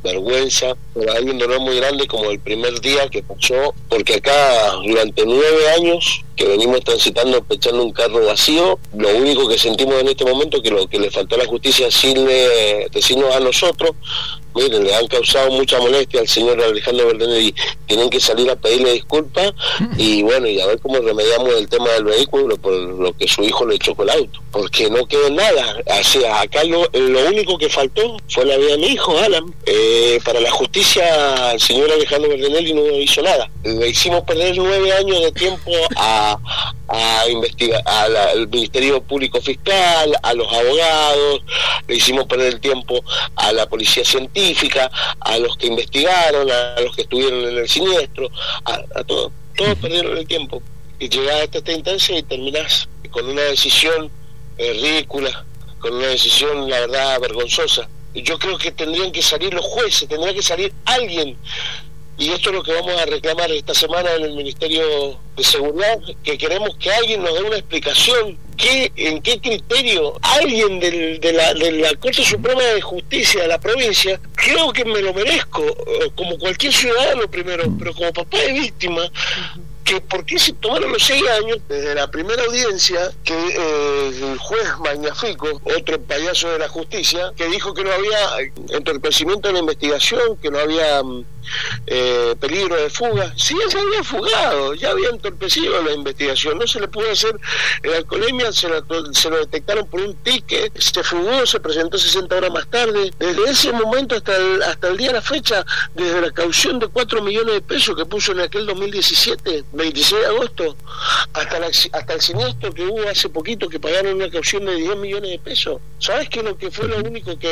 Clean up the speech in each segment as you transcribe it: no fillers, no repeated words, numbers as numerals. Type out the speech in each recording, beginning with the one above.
vergüenza, pero hay un dolor muy grande como el primer día que pasó, porque acá durante 9 años que venimos transitando pechando un carro vacío, lo único que sentimos en este momento es que lo que le faltó a la justicia decirnos a nosotros, miren, le han causado mucha molestia al señor Alejandro Verdenelli y tienen que salir a pedirle disculpas y bueno, y a ver cómo remediamos el tema del vehículo por lo que su hijo le chocó el auto, porque no quedó nada. O sea, acá lo único que faltó fue la vida de mi hijo, Alan. Para la justicia el señor Alejandro Verdenelli no hizo nada. Le hicimos perder 9 años de tiempo a investigar al Ministerio Público Fiscal, a los abogados, le hicimos perder el tiempo a la policía científica, a los que investigaron, a los que estuvieron en el siniestro, a todos perdieron el tiempo. Y llegás hasta esta instancia y terminás con una decisión ridícula, con una decisión, la verdad, vergonzosa. Yo creo que tendrían que salir los jueces, tendría que salir alguien. Y esto es lo que vamos a reclamar esta semana en el Ministerio de Seguridad, que queremos que alguien nos dé una explicación, en qué criterio alguien de la Corte Suprema de Justicia de la provincia, creo que me lo merezco, como cualquier ciudadano primero, pero como papá de víctima, que por qué se tomaron los 6 años desde la primera audiencia que el juez Magnafico, otro payaso de la justicia, que dijo que no había entorpecimiento en la investigación, que no había peligro de fuga. Sí, él se había fugado, ya había entorpecido la investigación, no se le pudo hacer alcoholemia, se lo detectaron por un ticket, se fugó, se presentó 60 horas más tarde. Desde ese momento hasta el día de la fecha, desde la caución de 4 millones de pesos que puso en aquel 2017, 26 de agosto, hasta el siniestro que hubo hace poquito, que pagaron una caución de 10 millones de pesos. ¿Sabes qué es lo que fue la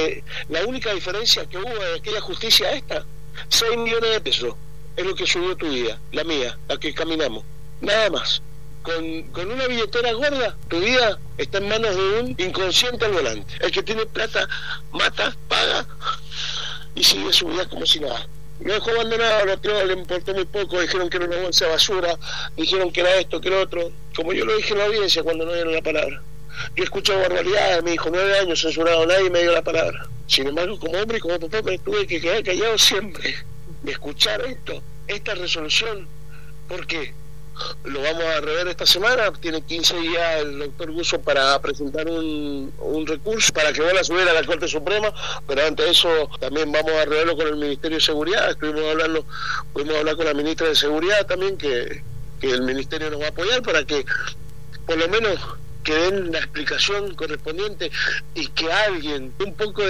única diferencia que hubo de aquella justicia a esta? 6 millones de pesos es lo que subió tu vida, la mía, la que caminamos, nada más. Con una billetera gorda, tu vida está en manos de un inconsciente al volante. El que tiene plata mata, paga y sigue su vida como si nada. Lo dejó abandonado, lo otro le importó muy poco, dijeron que era una bolsa de basura, dijeron que era esto, que era otro, como yo lo dije en la audiencia cuando no dieron la palabra. Yo escuché barbaridades, me dijo 9 años censurado, nadie me dio la palabra. Sin embargo, como hombre y como papá me tuve que quedar callado siempre de escuchar esta resolución. ¿Por qué? Lo vamos a rever esta semana, tiene 15 días el doctor Guzzo para presentar un recurso para que vuelva a subir a la Corte Suprema, pero ante eso también vamos a reverlo con el Ministerio de Seguridad. Pudimos hablar con la ministra de Seguridad también, que el Ministerio nos va a apoyar para que por lo menos que den la explicación correspondiente y que alguien, un poco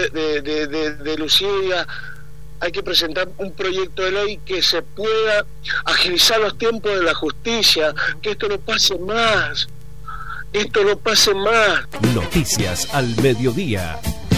de lucidez, hay que presentar un proyecto de ley que se pueda agilizar los tiempos de la justicia, que esto no pase más. Noticias al mediodía.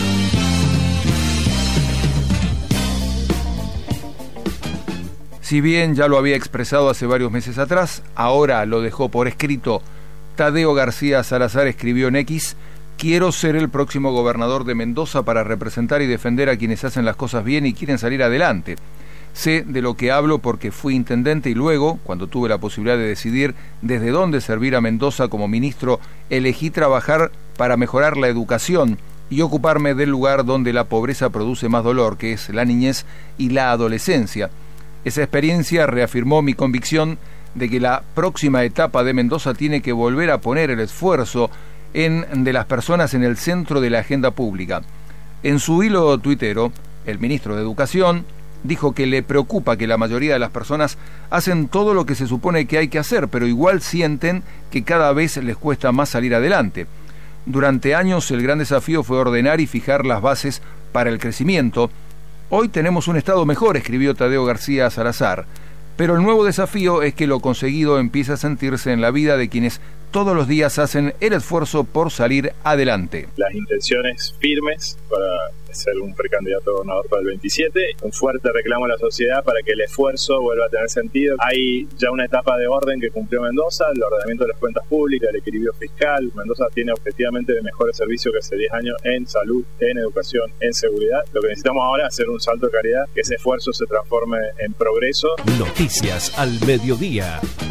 Si bien ya lo había expresado hace varios meses atrás, ahora lo dejó por escrito. Tadeo García Salazar escribió en X: quiero ser el próximo gobernador de Mendoza para representar y defender a quienes hacen las cosas bien y quieren salir adelante. Sé de lo que hablo porque fui intendente y luego, cuando tuve la posibilidad de decidir desde dónde servir a Mendoza como ministro, elegí trabajar para mejorar la educación y ocuparme del lugar donde la pobreza produce más dolor, que es la niñez y la adolescencia. Esa experiencia reafirmó mi convicción de que la próxima etapa de Mendoza tiene que volver a poner el esfuerzo de las personas en el centro de la agenda pública. En su hilo tuitero, el ministro de Educación dijo que le preocupa que la mayoría de las personas hacen todo lo que se supone que hay que hacer, pero igual sienten que cada vez les cuesta más salir adelante. Durante años el gran desafío fue ordenar y fijar las bases para el crecimiento. Hoy tenemos un Estado mejor, escribió Tadeo García Salazar. Pero el nuevo desafío es que lo conseguido empieza a sentirse en la vida de quienes todos los días hacen el esfuerzo por salir adelante. Las intenciones firmes para ser un precandidato a gobernador para el 27, un fuerte reclamo a la sociedad para que el esfuerzo vuelva a tener sentido. Hay ya una etapa de orden que cumplió Mendoza, el ordenamiento de las cuentas públicas, el equilibrio fiscal. Mendoza tiene objetivamente de mejores servicios que hace 10 años en salud, en educación, en seguridad. Lo que necesitamos ahora es hacer un salto de calidad, que ese esfuerzo se transforme en progreso. Noticias al mediodía.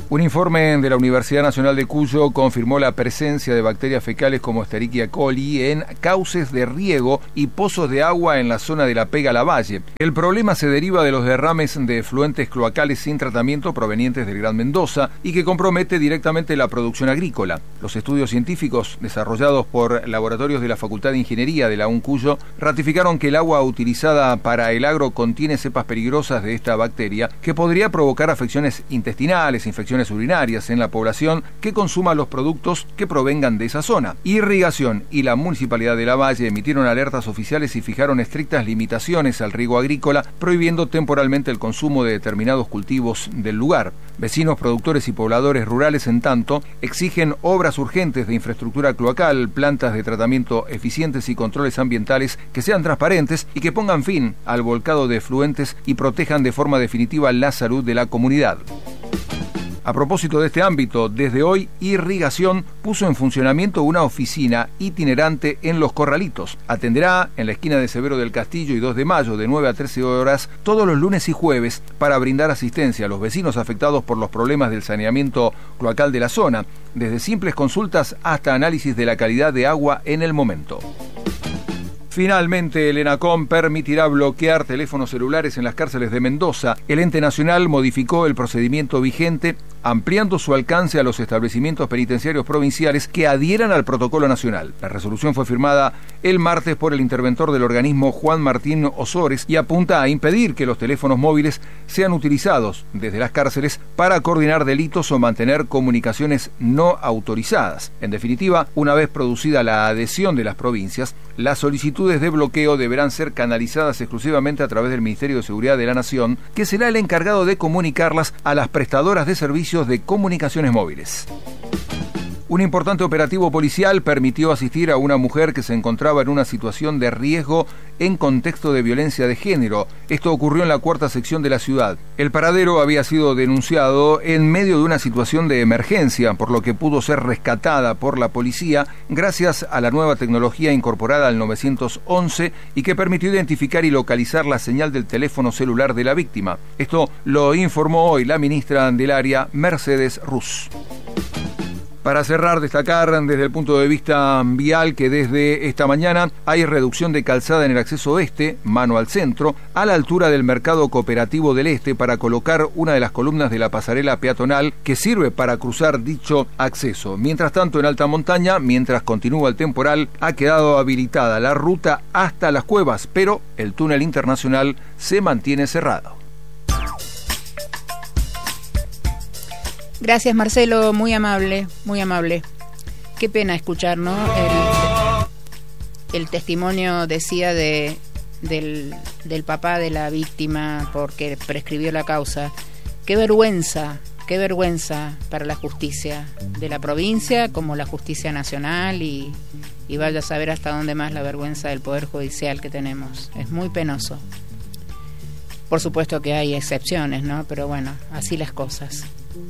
Un informe de la Universidad Nacional de Cuyo confirmó la presencia de bacterias fecales como Escherichia coli en cauces de riego y pozos de agua en la zona de La Pega-Lavalle. El problema se deriva de los derrames de efluentes cloacales sin tratamiento provenientes del Gran Mendoza y que compromete directamente la producción agrícola. Los estudios científicos desarrollados por laboratorios de la Facultad de Ingeniería de la UNC Cuyo ratificaron que el agua utilizada para el agro contiene cepas peligrosas de esta bacteria que podría provocar afecciones intestinales, infecciones urinarias en la población que consuma los productos que provengan de esa zona. Irrigación y la Municipalidad de Lavalle emitieron alertas oficiales y fijaron estrictas limitaciones al riego agrícola, prohibiendo temporalmente el consumo de determinados cultivos del lugar. Vecinos, productores y pobladores rurales, en tanto, exigen obras urgentes de infraestructura cloacal, plantas de tratamiento eficientes y controles ambientales que sean transparentes y que pongan fin al volcado de efluentes y protejan de forma definitiva la salud de la comunidad. A propósito de este ámbito, desde hoy Irrigación puso en funcionamiento una oficina itinerante en Los Corralitos. Atenderá en la esquina de Severo del Castillo y 2 de Mayo de 9 a 13 horas todos los lunes y jueves para brindar asistencia a los vecinos afectados por los problemas del saneamiento cloacal de la zona, desde simples consultas hasta análisis de la calidad de agua en el momento. Finalmente, el ENACOM permitirá bloquear teléfonos celulares en las cárceles de Mendoza. El ente nacional modificó el procedimiento vigente, ampliando su alcance a los establecimientos penitenciarios provinciales que adhieran al protocolo nacional. La resolución fue firmada el martes por el interventor del organismo, Juan Martín Osores, y apunta a impedir que los teléfonos móviles sean utilizados desde las cárceles para coordinar delitos o mantener comunicaciones no autorizadas. En definitiva, una vez producida la adhesión de las provincias, las solicitudes de bloqueo deberán ser canalizadas exclusivamente a través del Ministerio de Seguridad de la Nación, que será el encargado de comunicarlas a las prestadoras de servicios de comunicaciones móviles. Un importante operativo policial permitió asistir a una mujer que se encontraba en una situación de riesgo en contexto de violencia de género. Esto ocurrió en la 4ª sección de la ciudad. El paradero había sido denunciado en medio de una situación de emergencia, por lo que pudo ser rescatada por la policía gracias a la nueva tecnología incorporada al 911 y que permitió identificar y localizar la señal del teléfono celular de la víctima. Esto lo informó hoy la ministra del área, Mercedes Ruz. Para cerrar, destacar desde el punto de vista vial que desde esta mañana hay reducción de calzada en el acceso este, mano al centro, a la altura del Mercado Cooperativo del Este para colocar una de las columnas de la pasarela peatonal que sirve para cruzar dicho acceso. Mientras tanto, en alta montaña, mientras continúa el temporal, ha quedado habilitada la ruta hasta Las Cuevas, pero el túnel internacional se mantiene cerrado. Gracias, Marcelo, muy amable, muy amable. Qué pena escuchar, ¿no? El testimonio, decía, del papá de la víctima porque prescribió la causa. Qué vergüenza para la justicia de la provincia como la justicia nacional y vaya a saber hasta dónde más la vergüenza del Poder Judicial que tenemos. Es muy penoso. Por supuesto que hay excepciones, ¿no? Pero bueno, así las cosas.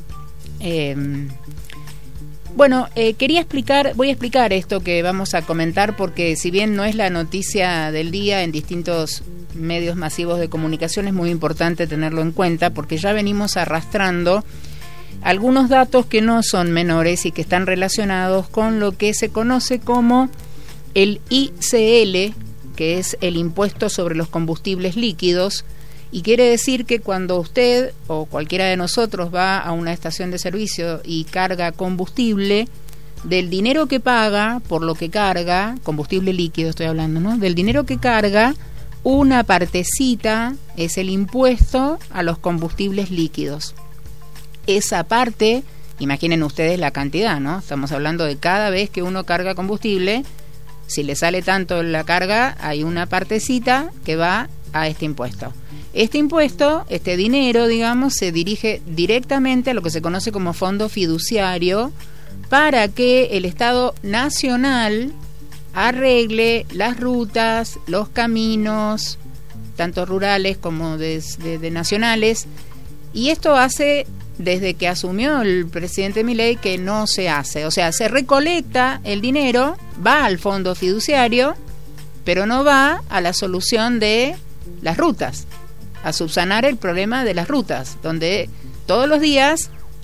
Voy a explicar esto que vamos a comentar porque si bien no es la noticia del día en distintos medios masivos de comunicación, es muy importante tenerlo en cuenta porque ya venimos arrastrando algunos datos que no son menores y que están relacionados con lo que se conoce como el ICL, que es el impuesto sobre los combustibles líquidos. Y quiere decir que cuando usted o cualquiera de nosotros va a una estación de servicio y carga combustible, del dinero que paga por lo que carga, combustible líquido estoy hablando, ¿no? Del dinero que carga, una partecita es el impuesto a los combustibles líquidos. Esa parte, imaginen ustedes la cantidad, ¿no? Estamos hablando de cada vez que uno carga combustible, si le sale tanto la carga, hay una partecita que va a este impuesto. Este impuesto, este dinero, digamos, se dirige directamente a lo que se conoce como fondo fiduciario para que el Estado Nacional arregle las rutas, los caminos, tanto rurales como de nacionales, y esto hace desde que asumió el presidente Milei que no se hace, o sea, se recolecta el dinero, va al fondo fiduciario, pero no va a la solución de las rutas, a subsanar el problema de las rutas, donde todos los días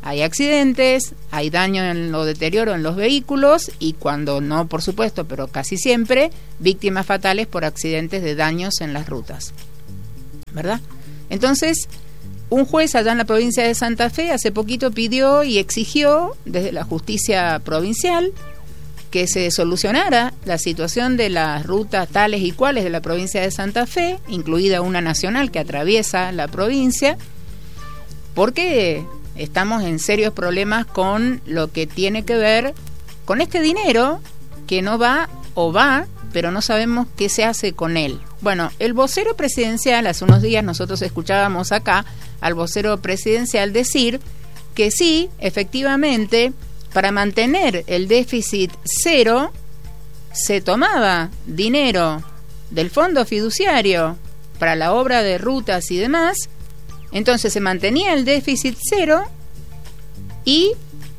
hay accidentes, hay daño o deterioro en los vehículos y cuando no, por supuesto, pero casi siempre, víctimas fatales por accidentes de daños en las rutas, ¿verdad? Entonces, un juez allá en la provincia de Santa Fe hace poquito pidió y exigió desde la justicia provincial que se solucionara la situación de las rutas tales y cuales de la provincia de Santa Fe, incluida una nacional que atraviesa la provincia, porque estamos en serios problemas con lo que tiene que ver con este dinero que no va o va, pero no sabemos qué se hace con él. Bueno, el vocero presidencial, hace unos días nosotros escuchábamos acá al vocero presidencial decir que sí, efectivamente, para mantener el déficit cero, se tomaba dinero del fondo fiduciario para la obra de rutas y demás, entonces se mantenía el déficit cero y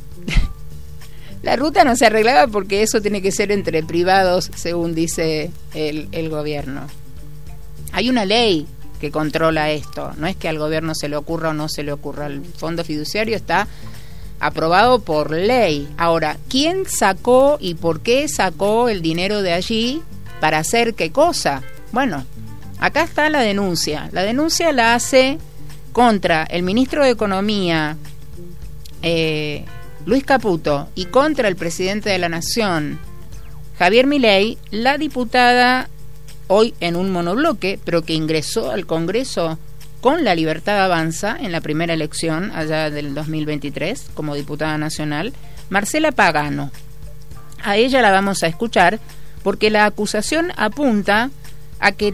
la ruta no se arreglaba porque eso tiene que ser entre privados, según dice el gobierno. Hay una ley que controla esto, no es que al gobierno se le ocurra o no se le ocurra, el fondo fiduciario está aprobado por ley. Ahora, ¿quién sacó y por qué sacó el dinero de allí para hacer qué cosa? Bueno, acá está la denuncia. La denuncia la hace contra el ministro de Economía, Luis Caputo, y contra el presidente de la Nación, Javier Milei, la diputada hoy en un monobloque, pero que ingresó al Congreso con La Libertad Avanza en la primera elección allá del 2023 como diputada nacional, Marcela Pagano. A ella la vamos a escuchar porque la acusación apunta a que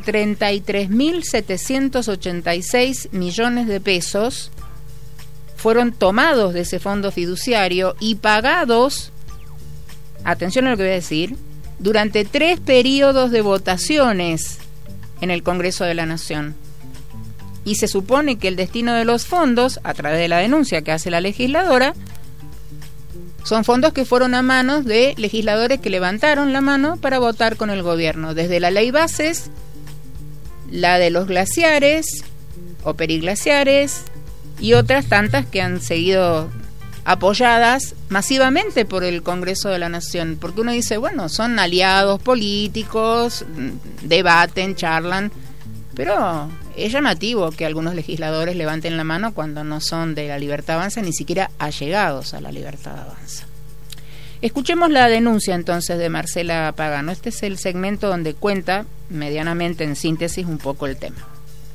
33.786 millones de pesos fueron tomados de ese fondo fiduciario y pagados, atención a lo que voy a decir, durante 3 periodos de votaciones en el Congreso de la Nación. Y se supone que el destino de los fondos, a través de la denuncia que hace la legisladora, son fondos que fueron a manos de legisladores que levantaron la mano para votar con el gobierno, desde la ley bases, la de los glaciares o periglaciares y otras tantas que han seguido apoyadas masivamente por el Congreso de la Nación, porque uno dice, bueno, son aliados políticos, debaten, charlan, pero es llamativo que algunos legisladores levanten la mano cuando no son de La Libertad Avanza, ni siquiera allegados a La Libertad Avanza. Escuchemos la denuncia entonces de Marcela Pagano. Este es el segmento donde cuenta medianamente en síntesis un poco el tema.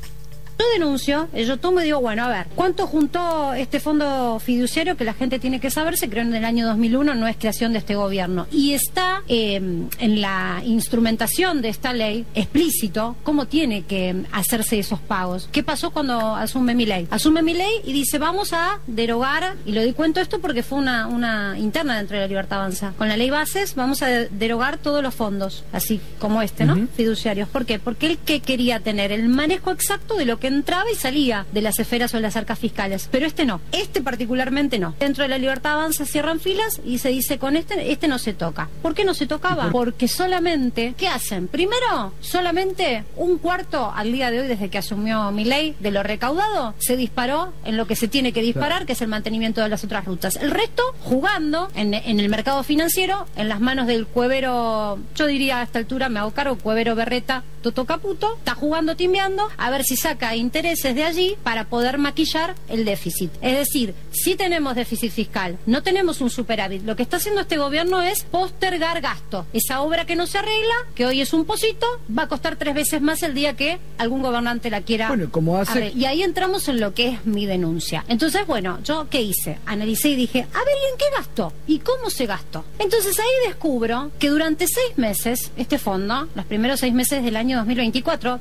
Yo denuncio, yo tomo y digo, bueno, a ver, ¿cuánto juntó este fondo fiduciario que la gente tiene que saber? Se creó en el año 2001, no es creación de este gobierno. Y está en la instrumentación de esta ley explícito cómo tiene que hacerse esos pagos. ¿Qué pasó cuando asume Milei? Asume Milei y dice, vamos a derogar, y lo di cuento esto porque fue una interna dentro de La Libertad Avanza. Con la ley bases vamos a derogar todos los fondos, así como este, ¿no? Fiduciarios. ¿Por qué? Porque él que quería tener el manejo exacto de lo que entraba y salía de las esferas o de las arcas fiscales, pero este no, este particularmente no. Dentro de La Libertad Avanza cierran filas y se dice con este no se toca. ¿Por qué no se tocaba? Porque solamente, ¿qué hacen? Primero, solamente un cuarto al día de hoy, desde que asumió Milei, de lo recaudado, se disparó en lo que se tiene que disparar, que es el mantenimiento de las otras rutas. El resto, jugando en el mercado financiero, en las manos del cuevero, yo diría a esta altura, me hago cargo, cuevero Berreta, Toto Caputo, está jugando, timbeando, a ver si saca intereses de allí para poder maquillar el déficit. Es decir, si tenemos déficit fiscal, no tenemos un superávit. Lo que está haciendo este gobierno es postergar gasto. Esa obra que no se arregla, que hoy es un pocito, va a costar 3 veces más el día que algún gobernante la quiera. Bueno, como hace... Y ahí entramos en lo que es mi denuncia. Entonces, bueno, ¿yo qué hice? Analicé y dije, a ver, ¿y en qué gastó? ¿Y cómo se gastó? Entonces ahí descubro que durante 6 meses, este fondo, los primeros 6 meses del año 2024,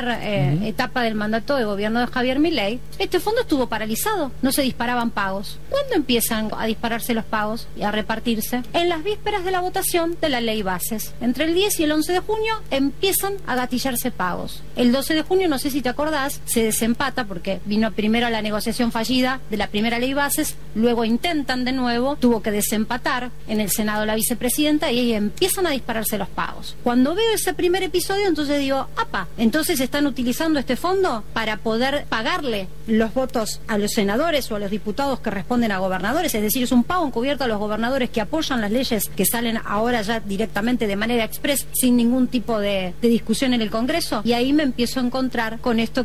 etapa del mandato de gobierno de Javier Milei, este fondo estuvo paralizado, no se disparaban pagos. ¿Cuándo empiezan a dispararse los pagos y a repartirse? En las vísperas de la votación de la ley bases. Entre el 10 y el 11 de junio empiezan a gatillarse pagos. El 12 de junio, no sé si te acordás, se desempata porque vino primero la negociación fallida de la primera ley bases, luego intentan de nuevo, tuvo que desempatar en el Senado la vicepresidenta y ahí empiezan a dispararse los pagos. Cuando veo ese primer episodio, entonces Entonces digo, entonces están utilizando este fondo para poder pagarle los votos a los senadores o a los diputados que responden a gobernadores, es decir, es un pago encubierto a los gobernadores que apoyan las leyes que salen ahora ya directamente de manera express, sin ningún tipo de discusión en el Congreso, y ahí me empiezo a encontrar con esto.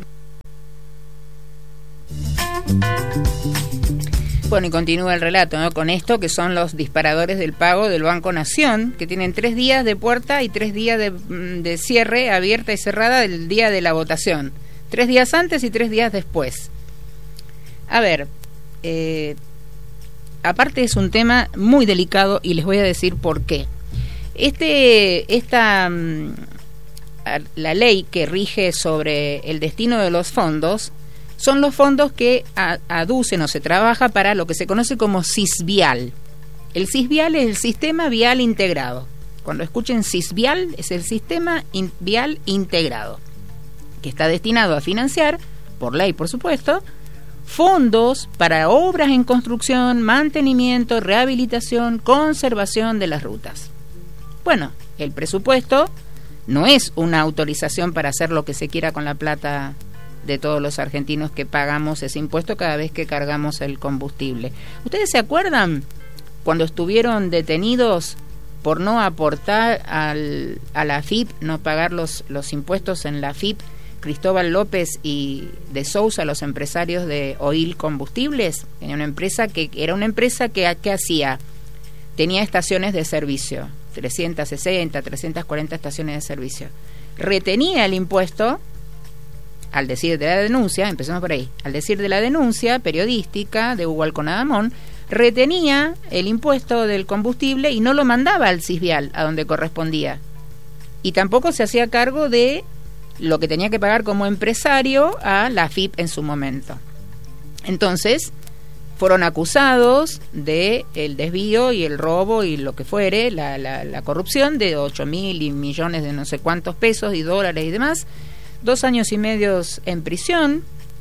Bueno, y continúa el relato, ¿no? Con esto que son los disparadores del pago del Banco Nación, que tienen 3 días de puerta y 3 días de cierre, abierta y cerrada del día de la votación. 3 días antes y 3 días después. A ver, aparte es un tema muy delicado y les voy a decir por qué. La ley que rige sobre el destino de los fondos son los fondos que aducen o se trabaja para lo que se conoce como SISVIAL. El SISVIAL es el Sistema Vial Integrado. Cuando escuchen SISVIAL, es el Sistema Vial Integrado, que está destinado a financiar, por ley por supuesto, fondos para obras en construcción, mantenimiento, rehabilitación, conservación de las rutas. Bueno, el presupuesto no es una autorización para hacer lo que se quiera con la plata de todos los argentinos que pagamos ese impuesto cada vez que cargamos el combustible. ¿Ustedes se acuerdan cuando estuvieron detenidos por no aportar a la AFIP, no pagar los impuestos en la AFIP, Cristóbal López y de Sousa, los empresarios de Oil Combustibles? Era una empresa que hacía, tenía estaciones de servicio, 360, 340 estaciones de servicio. Retenía el impuesto. Al decir de la denuncia, empecemos por ahí, al decir de la denuncia periodística de Hugo Alconadamón, retenía el impuesto del combustible y no lo mandaba al SISVIAL, a donde correspondía. Y tampoco se hacía cargo de lo que tenía que pagar como empresario a la AFIP en su momento. Entonces, fueron acusados de el desvío y el robo y lo que fuere, la corrupción de 8.000 millones de no sé cuántos pesos y dólares y demás, 2 años y medio en prisión,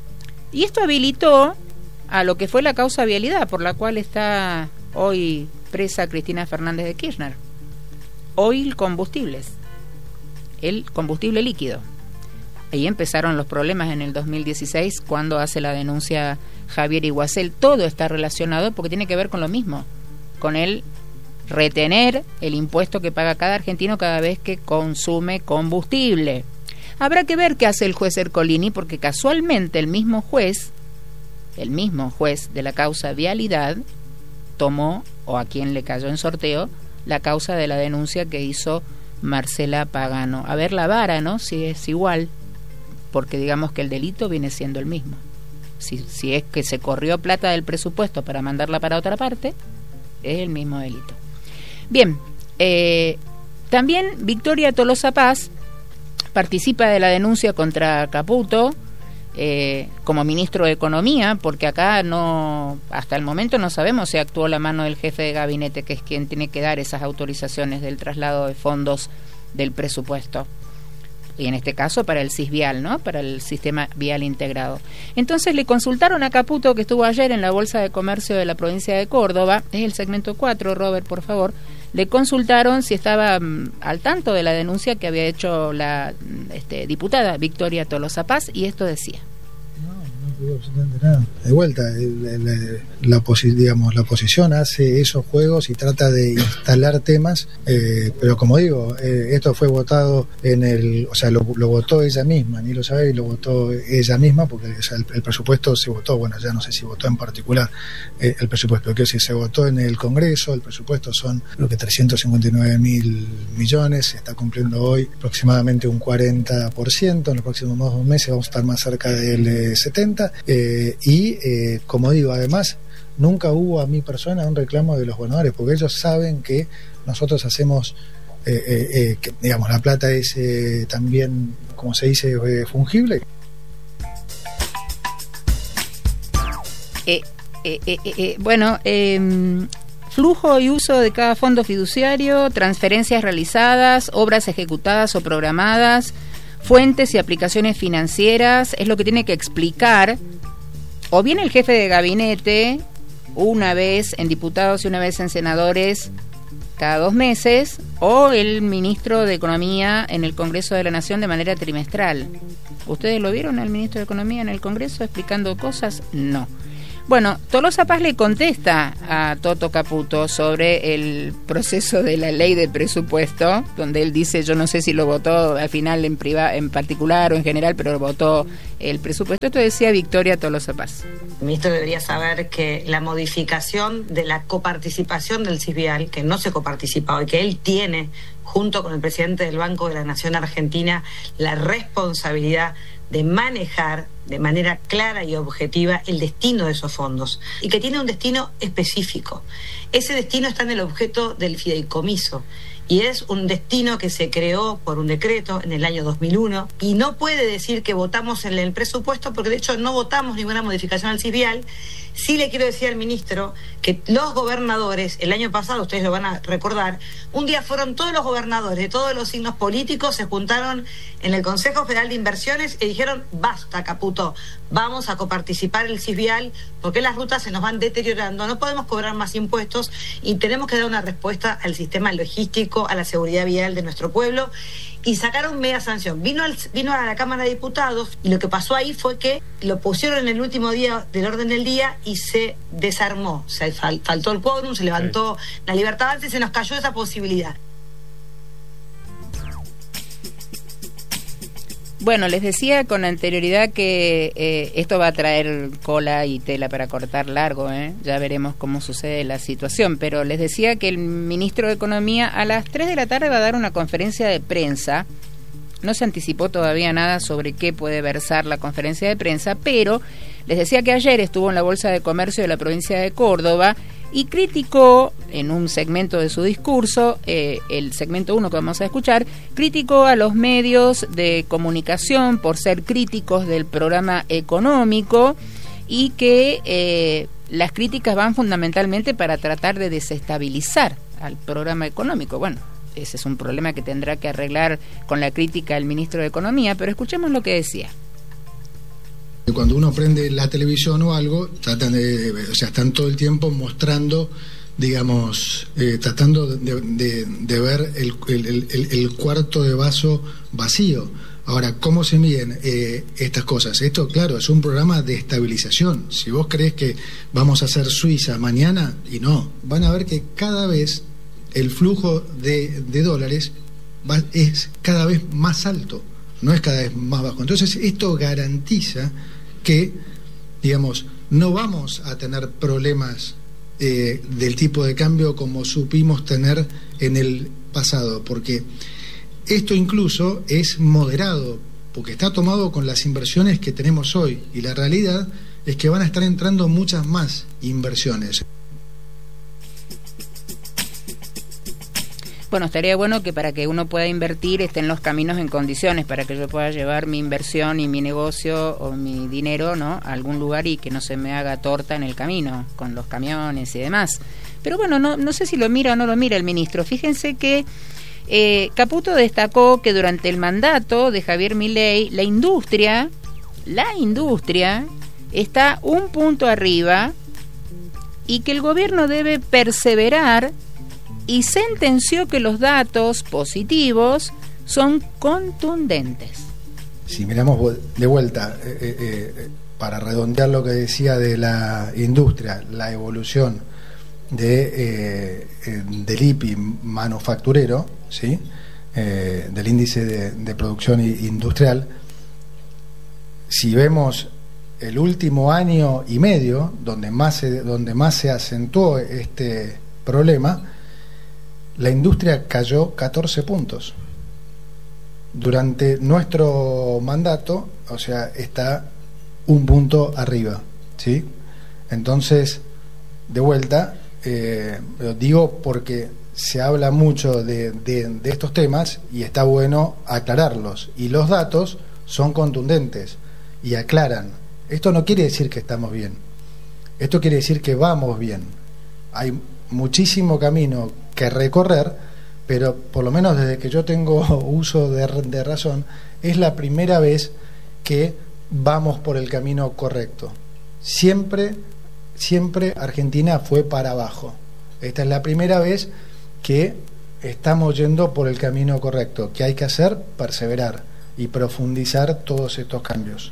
y esto habilitó a lo que fue la causa vialidad, por la cual está hoy presa Cristina Fernández de Kirchner. Oil Combustibles, el combustible líquido. Ahí empezaron los problemas en el 2016, cuando hace la denuncia Javier Iguacel. Todo está relacionado porque tiene que ver con lo mismo, con el retener el impuesto que paga cada argentino cada vez que consume combustible. Habrá que ver qué hace el juez Ercolini, porque casualmente el mismo juez de la causa vialidad, tomó, o a quien le cayó en sorteo, la causa de la denuncia que hizo Marcela Pagano. A ver la vara, ¿no? Si es igual, porque digamos que el delito viene siendo el mismo. Si es que se corrió plata del presupuesto para mandarla para otra parte, es el mismo delito. Bien, también Victoria Tolosa Paz participa de la denuncia contra Caputo como ministro de Economía, porque acá hasta el momento no sabemos si actuó la mano del jefe de gabinete, que es quien tiene que dar esas autorizaciones del traslado de fondos del presupuesto, y en este caso para el SISVIAL, ¿no? Para el Sistema Vial Integrado. Entonces le consultaron a Caputo, que estuvo ayer en la Bolsa de Comercio de la provincia de Córdoba, es el segmento 4, Robert, por favor. Le consultaron si estaba al tanto de la denuncia que había hecho la diputada Victoria Tolosa Paz, y esto decía. No digo absolutamente nada. De vuelta, la oposición hace esos juegos y trata de instalar temas, pero como digo, esto fue votado lo votó ella misma, ni lo sabe, y lo votó ella misma, porque el presupuesto se votó, bueno, ya no sé si votó en particular el presupuesto, que si se votó en el Congreso, el presupuesto son creo que 359.000 millones, se está cumpliendo hoy aproximadamente un 40%, en los próximos 2 meses vamos a estar más cerca del 70%, como digo, además nunca hubo a mi persona un reclamo de los gobernadores, porque ellos saben que nosotros hacemos que, digamos, la plata es también, como se dice, fungible. Flujo y uso de cada fondo fiduciario, transferencias realizadas, obras ejecutadas o programadas, fuentes y aplicaciones financieras, es lo que tiene que explicar o bien el jefe de gabinete, una vez en diputados y una vez en senadores, cada 2 meses, o el ministro de Economía en el Congreso de la Nación de manera trimestral. ¿Ustedes lo vieron al ministro de Economía en el Congreso explicando cosas? No. Bueno, Tolosa Paz le contesta a Toto Caputo sobre el proceso de la ley de presupuesto, donde él dice, yo no sé si lo votó al final en particular o en general, pero votó el presupuesto. Esto decía Victoria Tolosa Paz. El ministro debería saber que la modificación de la coparticipación del CISBIAL, que no se coparticipaba y que él tiene, junto con el presidente del Banco de la Nación Argentina, la responsabilidad de manejar de manera clara y objetiva el destino de esos fondos, y que tiene un destino específico. Ese destino está en el objeto del fideicomiso, y es un destino que se creó por un decreto en el año 2001, y no puede decir que votamos en el presupuesto, porque de hecho no votamos ninguna modificación al CISBIAL. Sí le quiero decir al ministro que los gobernadores, el año pasado, ustedes lo van a recordar, un día fueron todos los gobernadores de todos los signos políticos, se juntaron en el Consejo Federal de Inversiones y dijeron, basta, Caputo, vamos a coparticipar el CISBIAL porque las rutas se nos van deteriorando, no podemos cobrar más impuestos y tenemos que dar una respuesta al sistema logístico, a la seguridad vial de nuestro pueblo. Y sacaron media sanción. Vino a la Cámara de Diputados, y lo que pasó ahí fue que lo pusieron en el último día del orden del día y se desarmó. Faltó el quórum, se levantó la libertad avanza y se nos cayó esa posibilidad. Bueno, les decía con anterioridad que esto va a traer cola y tela para cortar largo, ya veremos cómo sucede la situación, pero les decía que el ministro de Economía a las 3 de la tarde va a dar una conferencia de prensa. No se anticipó todavía nada sobre qué puede versar la conferencia de prensa, pero les decía que ayer estuvo en la Bolsa de Comercio de la provincia de Córdoba y criticó, en un segmento de su discurso, el segmento 1 que vamos a escuchar, criticó a los medios de comunicación por ser críticos del programa económico y que las críticas van fundamentalmente para tratar de desestabilizar al programa económico. Bueno, ese es un problema que tendrá que arreglar con la crítica el ministro de Economía, pero escuchemos lo que decía. Cuando uno prende la televisión o algo, están todo el tiempo mostrando, digamos, tratando de ver el cuarto de vaso vacío. Ahora, ¿cómo se miden estas cosas? Esto, claro, es un programa de estabilización. Si vos creés que vamos a hacer Suiza mañana, y no, van a ver que cada vez el flujo de dólares es cada vez más alto, no es cada vez más bajo. Entonces, esto garantiza que, digamos, no vamos a tener problemas del tipo de cambio como supimos tener en el pasado, porque esto incluso es moderado, porque está tomado con las inversiones que tenemos hoy, y la realidad es que van a estar entrando muchas más inversiones. Bueno, estaría bueno que para que uno pueda invertir estén los caminos en condiciones para que yo pueda llevar mi inversión y mi negocio o mi dinero, ¿no?, a algún lugar y que no se me haga torta en el camino con los camiones y demás. Pero bueno, no sé si lo mira o no lo mira el ministro. Fíjense que Caputo destacó que durante el mandato de Javier Milei la industria está un punto arriba y que el gobierno debe perseverar, y sentenció que los datos positivos son contundentes. Si miramos de vuelta, para redondear lo que decía de la industria, la evolución del IPI manufacturero, ¿sí?, del índice de producción industrial, si vemos el último año y medio, donde más se acentuó este problema, la industria cayó 14 puntos. Durante nuestro mandato, o sea, está un punto arriba, ¿sí? Entonces, de vuelta, lo digo porque se habla mucho de estos temas y está bueno aclararlos. Y los datos son contundentes y aclaran. Esto no quiere decir que estamos bien. Esto quiere decir que vamos bien. Hay muchísimo camino que recorrer, pero por lo menos desde que yo tengo uso de razón, es la primera vez que vamos por el camino correcto. Siempre Argentina fue para abajo. Esta es la primera vez que estamos yendo por el camino correcto, que hay que hacer, perseverar y profundizar todos estos cambios.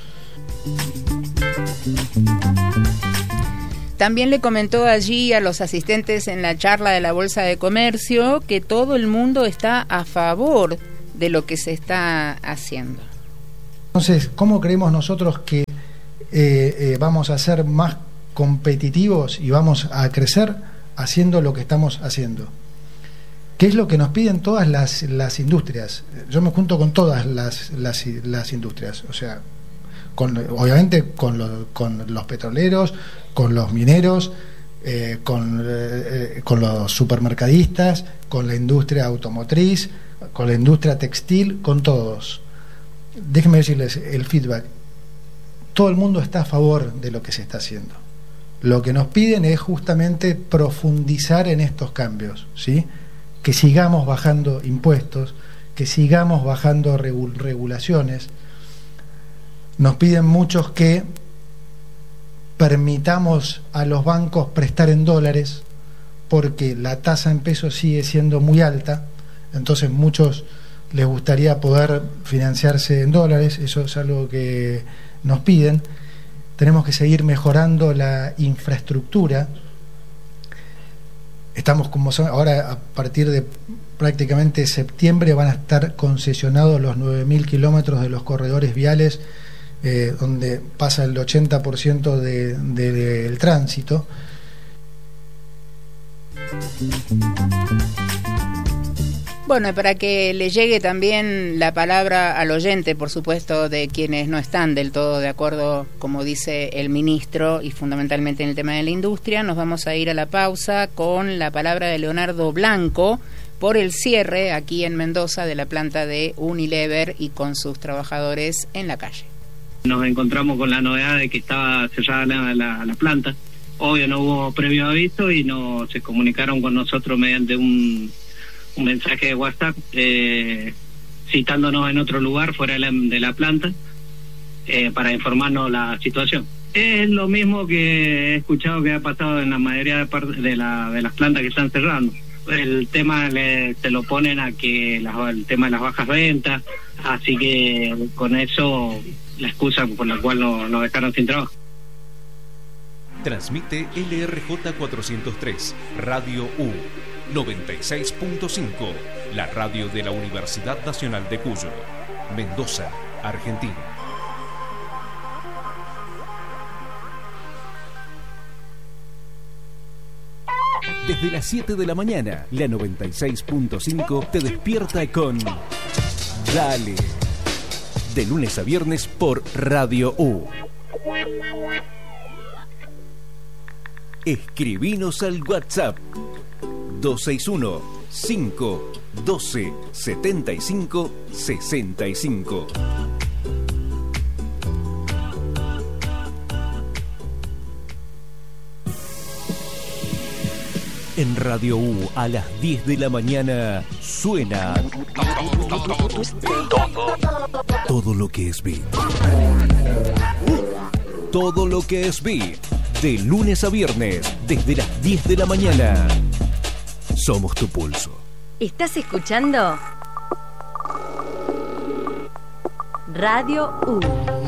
También le comentó allí a los asistentes en la charla de la Bolsa de Comercio que todo el mundo está a favor de lo que se está haciendo. Entonces, ¿cómo creemos nosotros que vamos a ser más competitivos y vamos a crecer haciendo lo que estamos haciendo? ¿Qué es lo que nos piden todas las industrias? Yo me junto con todas las industrias, o sea, obviamente con los petroleros, con los mineros, con los supermercadistas, con la industria automotriz, con la industria textil, con todos. Déjenme decirles el feedback. Todo el mundo está a favor de lo que se está haciendo. Lo que nos piden es justamente profundizar en estos cambios, ¿sí? Que sigamos bajando impuestos, que sigamos bajando regulaciones. Nos piden muchos que permitamos a los bancos prestar en dólares, porque la tasa en pesos sigue siendo muy alta, entonces muchos les gustaría poder financiarse en dólares. Eso es algo que nos piden. Tenemos que seguir mejorando la infraestructura. Estamos como son, ahora a partir de prácticamente septiembre van a estar concesionados los 9.000 kilómetros de los corredores viales, donde pasa el 80% del tránsito. Bueno, y para que le llegue también la palabra al oyente, por supuesto, de quienes no están del todo de acuerdo, como dice el ministro, y fundamentalmente en el tema de la industria, nos vamos a ir a la pausa con la palabra de Leonardo Blanco por el cierre aquí en Mendoza de la planta de Unilever y con sus trabajadores en la calle. Nos encontramos con la novedad de que estaba cerrada la planta. Obvio, no hubo previo aviso y se comunicaron con nosotros mediante un mensaje de WhatsApp citándonos en otro lugar fuera de la planta para informarnos la situación. Es lo mismo que he escuchado que ha pasado en la mayoría de las plantas que están cerrando. El tema se lo ponen a que el tema de las bajas ventas, así que con eso la excusa por la cual nos dejaron sin trabajo. Transmite LRJ 403, Radio U 96.5, la radio de la Universidad Nacional de Cuyo, Mendoza, Argentina. Desde las 7 de la mañana, la 96.5 te despierta con Dale. De lunes a viernes por Radio U. Escribinos al WhatsApp 261-512-75-65. En Radio U a las 10 de la mañana suena todo lo que es beat. Todo lo que es beat. De lunes a viernes, desde las 10 de la mañana. Somos tu pulso. ¿Estás escuchando? Radio U.